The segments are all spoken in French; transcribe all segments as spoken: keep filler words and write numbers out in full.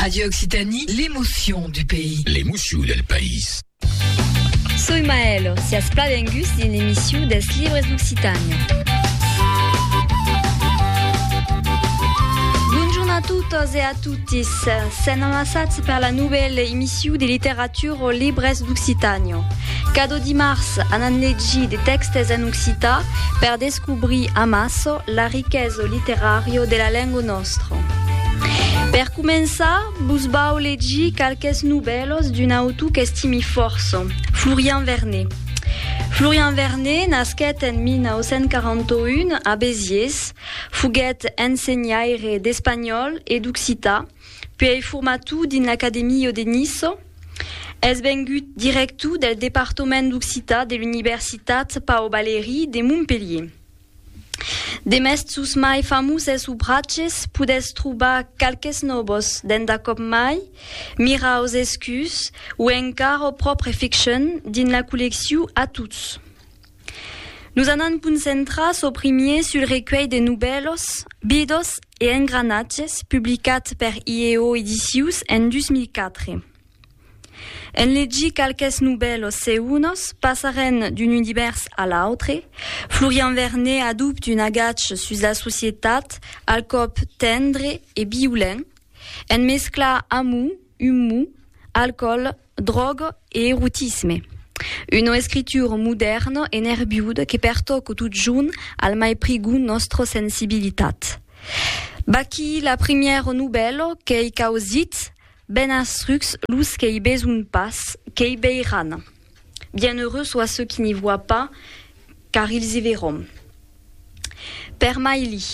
Radio Occitanie, l'émotion du pays. L'émotion del país. Soy Maëlo, si as plavengus din l'émission des Libres d'Occitanie. Buongiorno a tutti e a tutti, sen amassats per la nouvelle émission de littérature aux Libres d'Occitanie. Cada dimarts anan leggi de textes en occità per descobrir amasso la riquesa literaria de la lingua nostra. Per començar, vos vau legir quelques novel·les d'un autor que estimi força, Florian Vernet. Florian Vernet nasquet en mil nou-cents quaranta-un a Béziers, foguet ensenyaire d'espanyol e d'occità, puis formatu din l'Acadèmia de Nice. Es vengut directu del departament d'occità de l'Universitat Pau Valéry de Montpellier. De mestos mai famosos obrages pudes trobar quelques novos d'enda cop mai, mira os excus ou encara propre fiction din la col·lecció a tots. Nous anem concentrar au premier sur le recueil de novel·les, bidos e engranatges publicat per I E O Edicions en deux mil quatre. En leggi quelques novel·les seunes passaren d'un univers a l'autre. Florian Vernet adopte un agatge sus la societat al cop tendre e violent, en mescla amor, humor, alcool, drogue e erotisme. Una escritura moderna e nerviuda que pertoca tot junt al mai prigu nostra sensibilitat. Baqui la première novel·la qu'ei causit ben instrux lus qu'ei besoin pas, qu'ei veiran. Bienheureux soient ceux qui n'y voient pas, car ils y verront. Per Maili.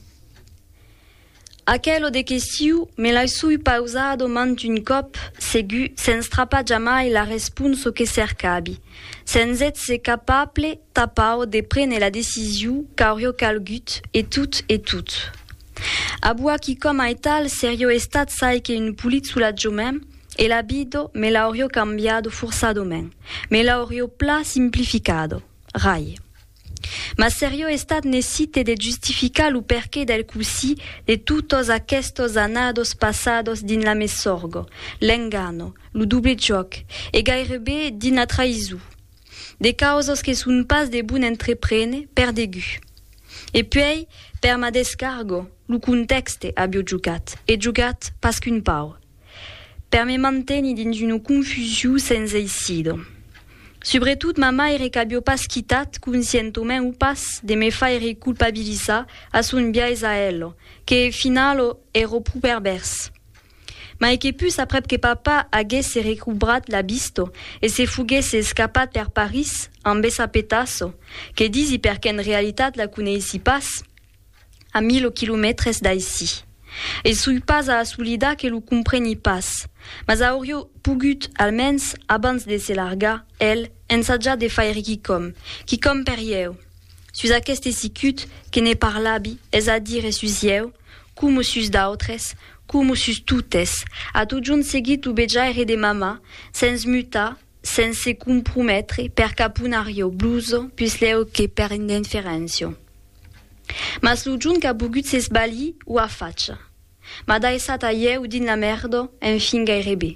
Aquello de questiu me la sui pausado mant un cop segu sen strappa jamai la responso que cercabi, sen et se capable tapao de prene la decision qu'aurio calgut et tout et tout. Abua qui com a tal serio estat sai che un pulit sulla giomem e la bido me l'aurio cambiado forçadomen, me l'aurio pla simplificado, rai. Ma serio estat necessite de justificar lo perché del cusì de tutos aquestos anados passados din la me sorgo, l'engano, lo double joc e gairebé din la traizu. De causos que sun pas de bun entreprene per degu. E puis, per ma descargo, lo contexte abbio giugat, e giugat pas qu'un pau. Per me manteni dins una confusió sense eixido. Sobretot ma maire qu'abbio pas quitat, conscientomen ou pas, de me faire culpabilizar a son biais a ello, que finalo ero pu pervers. Ma e que pus aprep que papa haguesse recubrat la bisto e se fuguesse escapat per Paris amb esa petasso, que disi perque en realitat la coneissi pas, a mil kilomètres d'aïssi. E sui pas a assolida que lo compreni pas, mas aurio pugut almens abans de se largar, el, ensaggiar de faire quicom, quicom per ieu. Sus aqueste sicut que ne parlabi, es a dire sus ieu, cum sus d'autres, cum sus tutes, a tot junt seguit o bejaire de mama, sens mutar, sens se comprometre per capunario bluso, pus leu que per indiferencio. Mas lo junt qu'a bugut ses bali ou a faccia. Ma daesat a ieu din la merda, en fin gairebé.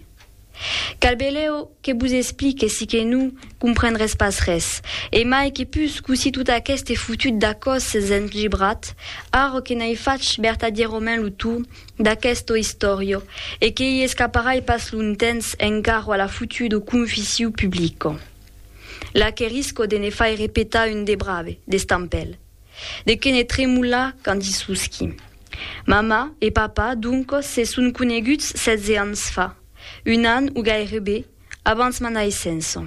Calbeleo que vous explique si que nous comprendres pas res, e mai que pus cusi tout aquest futut d'acos ses engibrat, aro que n'ai faig vertadierament lo tour d'aquesto historio, e que hi escaparai pas lontens encaro a la futudo conficio publico. La que risco de ne fai repeta un de brave, de stampel, de que ne tremula quand disuski. Mama e papa, dunco, se sun coneguts setze ans fa, un an ou gairebé, abans ma naissença.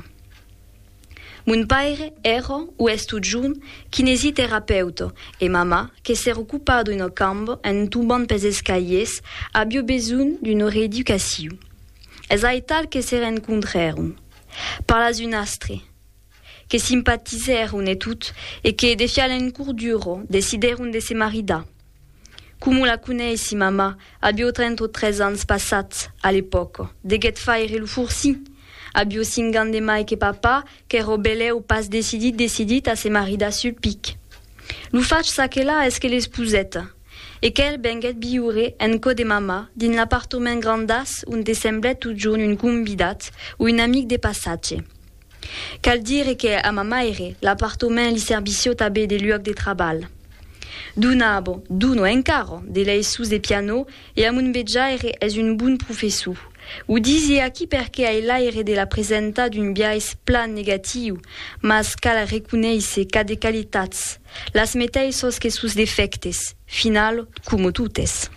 Mon pare era ou est tot junt kinesiterapeuta e mama, que s'era ocupado in campo en tombant pes escaliers, abbio besoin d'una reeducació. Es ai tal que se rencontrèron. Parlas un astre, que simpatizèron e tot, e que de fialen cur duro, decidèron de se maridar. Como la coneissi mama, abbio trenta-tres ans passats a l'epoca, deguet faire lo fursi. Abbio cinc ans de mai que papa, que robeleu pas decidit decidit a se maridar sul pic. Lo faig sa que là es que l'espouseta, e qu'elle benguet biure en co de mama din l'appartement grandas unde semblet tout giorn un convidat ou un amic de passatge. Cal dire que a mama ere l'appartement li servicio tabe de luoc de trabal. Dunabo, duno encara, de lei sus de piano e a mun beja ere es un bun professor. Ou disi aquí perché a ella ere de la presenta d'un biais plan negatiu, mas cal recuneise ca de qualitats, las metei sos que sus defectes, final, como tutes.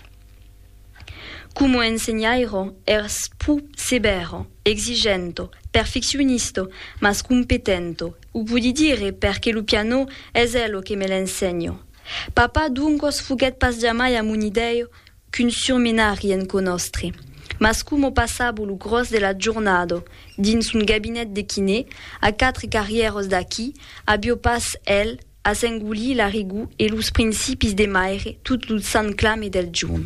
Como ensegnairo, ers pu severo, exigento, perfeccionisto, mas competento, ou pudi dire perché lo piano es ello che me l'ensegno. Papa dunque sfuget pas jamais a mon idea qu'un surmenari en conostre. Mas como passavo lo gros de la giornada dins un gabinet de kiné a quatre carrieros d'aquí, abio pas el a s'enguli la rigu e los principis de maire tout lo san clame del giorn.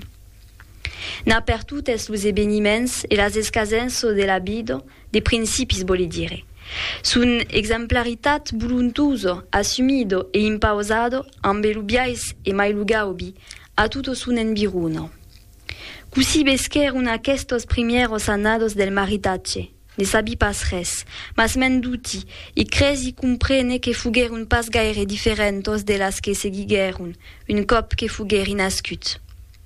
Na per tutes los eveniments e las escasenso de la vida de principis vole dire. Sun exemplaritat voluntuoso, assumido e impausado ambelubiais e mai lugaubi a tutto sun enviruno. Cusi besquer una aquestos primieros anados del maritatge, ne sabi pas res, mas menduti, i cresi comprene que fugerun pas gaire diferentos de las que seguiguerun, un cop que fugerin nascut.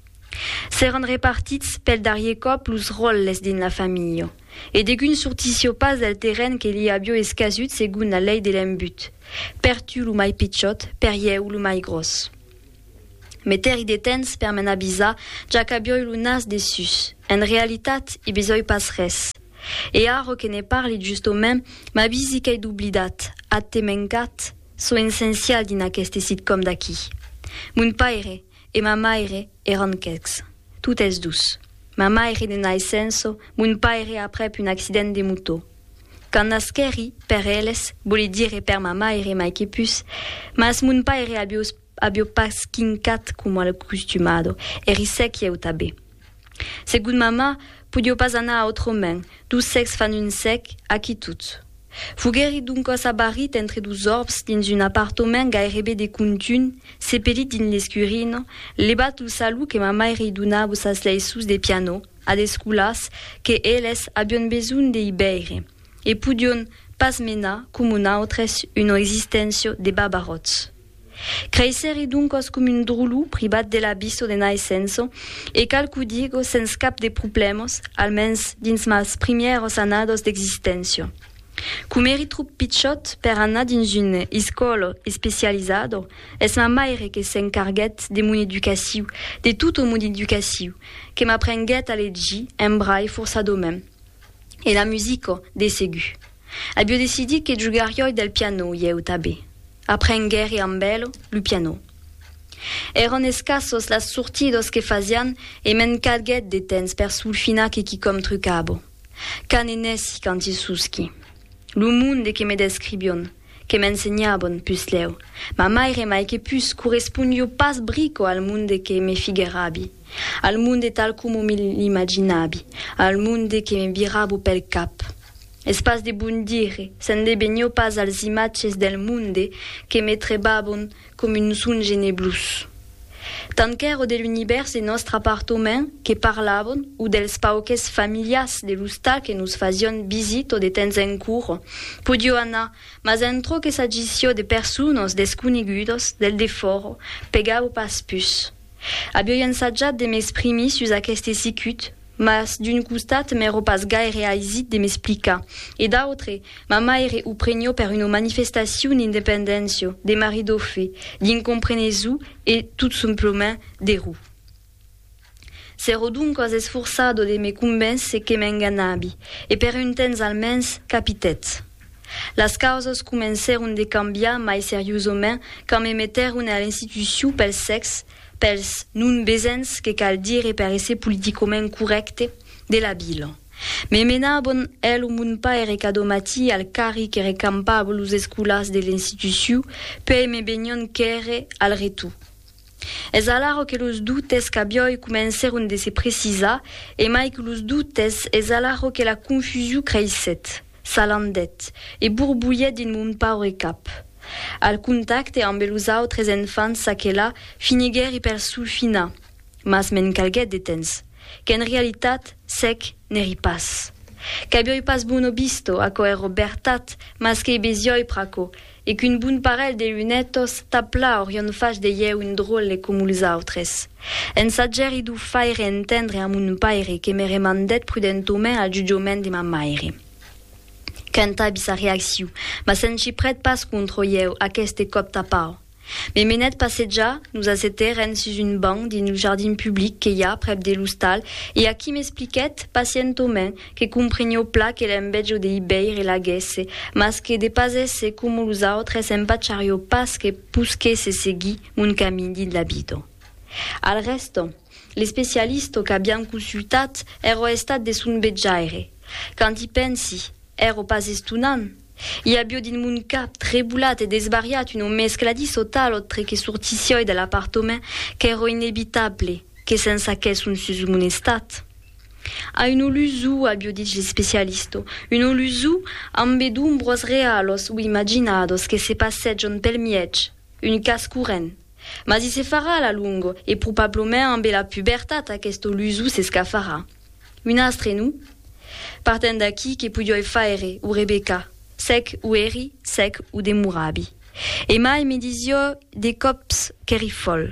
Seran repartits pel darrier cop los rolles din la famille, e degun sorticio pas del terren que li abio escasut segun la lei de l'embut, per tu lo mai pitchot, per ieu lo mai gros. Meter i de temps per men abisa, ja cabioi lo nas de sus. En realitat, i bezoi pas res. E aro que ne parli justomen, ma bisi qu'ei d'oblidat, at te mencat, so essenzial din aqueste sitcom d'aquí. Mun paire e ma maire eran quecs. Tout es dus. Ma maire de naissenso, mun paire aprep un accident de moto. Quand nasqueri, per elles, vole dire per ma maire mai que pus, mas mun paire abios abio pas quincat como al costumado, e risec ieu tabe. Segun mama, pudio pas anar a autromen, dus sex fan un sec, aquí tout. Fugeri dunque sa barit entre dus orbs dins un appartement gairebe de cuntun, sepelit din l'escurino, lebat lo salu que mama eri dunabo sas leisus de piano, a desculas que elles abion besoin de ibeire, e pudion pas mena como nautres un existencio de babarots. Creiseri duncos cum un drulu privat de l'abisso de naissenso e calcudigo sens cap de problemos, almens dins mas primieros anados d'existentio. Cum eri trup pitchot per anar dins un iscolo especializado, es ma maire que s'encarguet de mon educaciu, de tout o mon educaciu, que m'aprenguet a leggi en brai forçadomem, e la musico de segu. Abio decidi que jugarioi del piano ieu tabe. Aprenguer en bello lo piano. Eran escassos las sortidos que fazian e men calguet de temps per sulfina que qui com trucabo. Can enesi canti suschi. Lo munde que me describion, que m'enseignabon pus leu. Ma maire mai que pus correspondio pas brico al munde que me figurabi, al munde tal como me l'imaginabi, al munde que me virabo pel cap. Espas de bun dire, sen de benio pas als imatges del munde que me trebabon com un sunge neblus. Tanquero de l'univers de nostre appartement que parlabon ou dels pauques familias de l'ustal que nos fazion visito de temps en cur, podio anar, mas entro que s'agicio de personos desconigudos del deforo, pegavo pas pus. Abio ensajat de m'exprimi sus aqueste sicut, mas d'un costat m'ero pas gaire aisit de m'explicar, e d'altre, ma maire ho pregno per una manifestació d'independencio, de marido fe, d'incomprenesu e tout simplement de ru. Sero dunque esforzado de me convence que m'enganabi, e per un temps almens capitet. Las causas comenceron de cambiar mai seriosament quand me metteron a l'institució pel sex, pels nun besens que cal dire per esse politicomen correcte de la bila. Me menabon el o mun paire cadomati al cari que recampavo los esculas de l'institució pe me begnon kere al retu. Es alaro que los dutes cabioi comenceron de se precisa e mai que los dutes es alaro que la confusiu creiset, salandet, e burbouillet din mun paure cap. Al contacte amb els altres infants aquella finigueri per sulfina, mas men calguet de temps, que en realitat sec n'eri pas. Que abioi pas buono visto a coer obertat, mas que bezioi praco, e qu'un bun parel de lunetos tapla orion fach de ieu un drôle com els autres. En sageri du faire entendre a mun paire que me remandet prudentomen al judgioment de ma maire. Canta bis a reacciu, ma sen ci pret pas contro ieu aqueste cop tapau. Me menet passejar, nous aceteren sus un banc din jardin public que hi ha prep de l'hostal e a qui m'expliquet pacientomen que comprenio pla que l'embeggio de ibeir e la guesse, mas que de pas esse como los autres empacciario pas que pusque se segui un camin din l'abito. Al resto, le specialisto qu'abbiam consultat ero estat de sun beggiaire. Quand i pensi, ero pas estunant. I abbio din mun cap trebulat e desvariat una mescladis total oltre che sortisioi dell'appartement che ero inevitable, che senza che sun sus mun estat. A un olusu, abbio dit le specialisto, un olusu ambedumbros realos o imaginados che se passeggion pel miec, un cas curent. Ma si se farà la lungo, e probabilmente ambe la pubertat aquesto olusu se scafarà. Un astre nu? Partent d'aquí che pudioi faire o Rebecca, sec ou eri, sec ou de murabi. E mai me disio de cops qu'eri fol.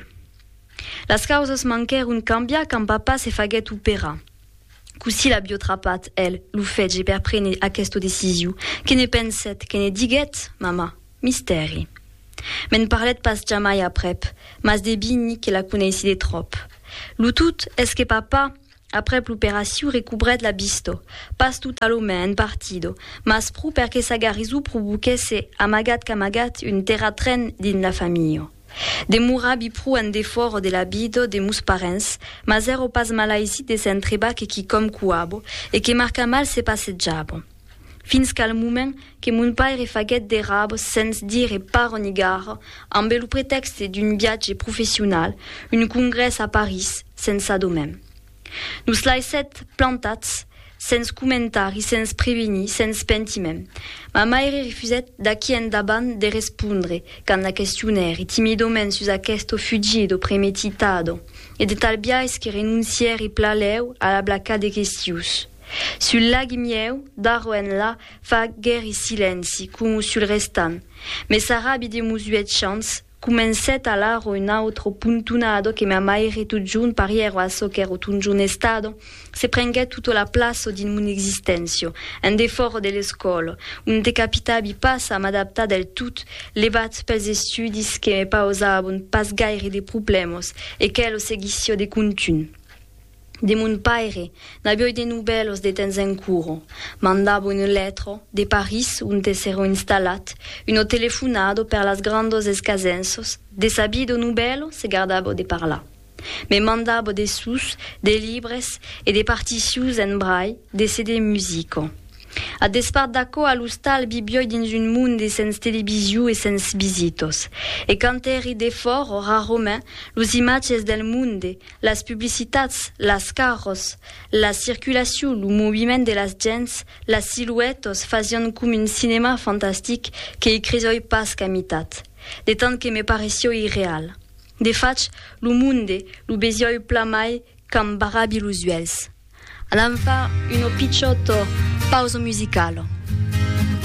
Las causas manquerun cambia quand papa se faguet opera. Cussi l'abbio trapat, el, lo fege per prene aquesto decisiu, che ne penset, che ne diguet, mama, misteri. Men parlet pas jamai aprep, mas de bini che la coneisi de trop. Lo tout es que papa, après l'opération, recubret la bisto. Pas tout à l'homme en partido, mas prou perché s'agarizu probuquesse amagat qu'amagat un terratren din la famille. De murabi prou en deforo de la bido de mus parents, mas ero pas malaisi de s'entreba que qui com cuabo, e que marca mal se passeggiabo. Fins qu'al moment que mon père faguet de rabos sens dire par ni gare, amb le prétexte d'un viatge professionnel, un congrès à Paris, sense domem. Nous laiset plantats, sens comentari, sens preveni, sens pentimem. Ma maire refuset d'aquí endavant de respondre quand la questionnaire et timidomen sus aquesto fugido premeditado, et de tal biais que renuncier plaleu a la blaca de questius. Sul lag mieu, daro en la, fa guerre silenci, cum sul restant. Me sarabi de musuet chance, comencet a laro un altro puntunado che mia maire tut giun pariero a so che ero tun giun estado, se prenghet tutto la plasso din mun existenzio, en deforo delle scolo, un decapitabi pas a m'adapta del tut, levat pels estudis che me pausabon pas gaire de problemos, e che lo seguissio de cuntun. De mon père, n'abioi de nouvelles de temps en cours. Mandavo une lettre de Paris, unde s'ero installat, uno telefonado per las grandos escasensos, de sabido nouvelles se gardavo de parla. Me mandavo de sus, de libres e de partitius en braille, de C D musico. A despart d'aco a l'hostal bibioi dins un monde sens televisiu e sens visitos. E quand eri de fort, rarement, los imatges del monde, las publicitats, las carros, la circulació, lo moviment de las gens, las siluetos fazion cum un cinema fantastic que i cresoi pas camitat, de tant que me pareció irreal. De faig, lo monde, lo bezioi plamai cam barabi los uels. Anam fa uno picciotto pausa musicale.